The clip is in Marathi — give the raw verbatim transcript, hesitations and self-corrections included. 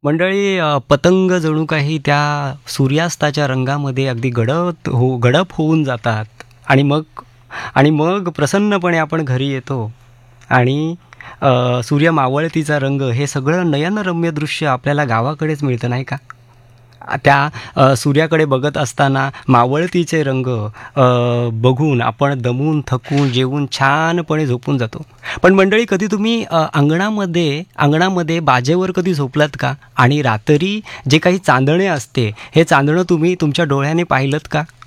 मंडळी, अ, पतंग जणू काही त्या सूर्यास्ताच्या रंगामध्ये अगदी गडद हो गडप होऊन जातात आणि मग आणि मग प्रसन्नपणे आपण घरी येतो आणि अ, सूर्य मावळतीचा रंग हे सगळं नयनरम्य दृश्य आपल्याला गावाकडेच मिळतं नाही का? आ, त्या अ, सूर्याकडे बघत असताना मावळतीचे रंग अ, बघून आपण दमून, थकून, जेवून छानपणे झोपून जातो. पण मंडळी, कधी तुम्ही अ, अंगणामध्ये अंगणामध्ये बाजेवर कधी झोपलात का? आणि रात्री जे काही चांदणे असते, हे चांदणं तुम्ही तुमच्या डोळ्याने पाहिलत का?